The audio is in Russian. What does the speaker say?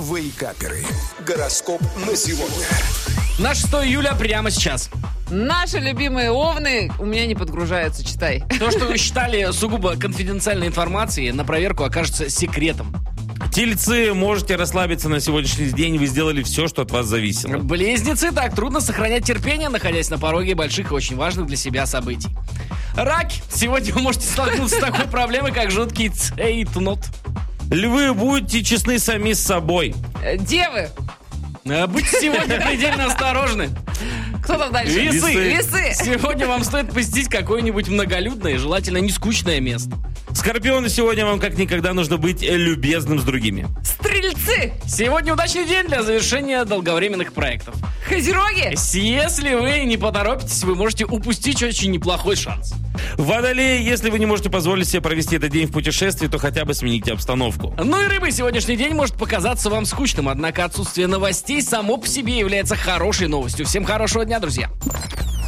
Вейкаперы. Гороскоп на сегодня. На 6 июля прямо сейчас. Наши любимые овны у меня не подгружаются, читай. То, что вы считали сугубо конфиденциальной информацией, на проверку окажется секретом. Тельцы, можете расслабиться на сегодняшний день. Вы сделали все, что от вас зависело. Близнецы, так трудно сохранять терпение, находясь на пороге больших и очень важных для себя событий. Раки, сегодня вы можете столкнуться с такой проблемой, как жуткий цейтнот. Львы, будьте честны сами с собой. Девы, Будьте сегодня предельно осторожны. кто там дальше? Весы. Сегодня вам стоит посетить какое-нибудь многолюдное, желательно не скучное место. Скорпионы, сегодня вам как никогда нужно быть любезным с другими. Стрельцы, Сегодня удачный день для завершения долговременных проектов. козероги, Если вы не поторопитесь, вы можете упустить очень неплохой шанс. Водолеи, если вы не можете позволить себе провести этот день в путешествии, то хотя бы смените обстановку. Ну и рыбы, сегодняшний день может показаться вам скучным, однако отсутствие новостей само по себе является хорошей новостью. Всем хорошего дня, друзья.